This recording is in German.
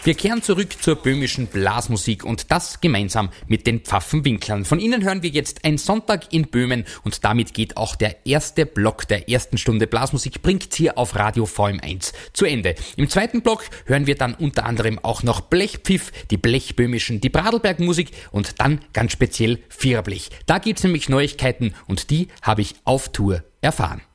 Wir kehren zurück zur böhmischen Blasmusik und das gemeinsam mit den Pfaffenwinklern. Von ihnen hören wir jetzt Ein Sonntag in Böhmen und damit geht auch der erste Block der ersten Stunde Blasmusik Bringt's hier auf Radio VM1 zu Ende. Im zweiten Block hören wir dann unter anderem auch noch Blechpfiff, die Blechböhmischen, die Bradelbergmusik und dann ganz speziell Viererblech. Da gibt's nämlich Neuigkeiten und die habe ich auf Tour erfahren.